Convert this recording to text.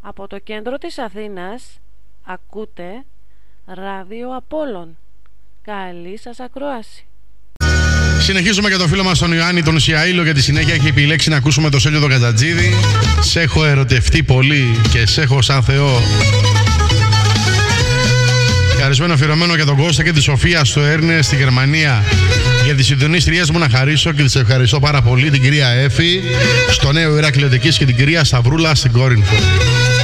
Από το κέντρο της Αθήνας ακούτε Ράδιο Απόλλων. Καλή σας ακρόαση. Συνεχίζουμε για το φίλο μας τον Ιωάννη τον Σιαΐλο, για τη συνέχεια έχει επιλέξει να ακούσουμε το Στέλιο τον Κατζατζίδη. Σ' έχω ερωτευτεί πολύ και σ' έχω σαν Θεό. Χαρισμένο αφιερωμένο για τον Κώστα και τη Σοφία στο Έρνε στη Γερμανία. Για τις συντονίστριές μου να χαρίσω και τις ευχαριστώ πάρα πολύ, την κυρία Έφη στο Νέο Ηράκλειο Αττικής και την κυρία Σταυρούλα στην Κόρινθο.